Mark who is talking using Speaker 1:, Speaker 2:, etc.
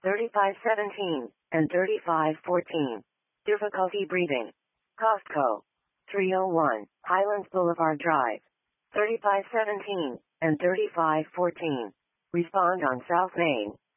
Speaker 1: 3517 and 3514. Difficulty breathing. Costco. 301 Highlands Boulevard Drive. 3517 and 3514. Respond on South Main.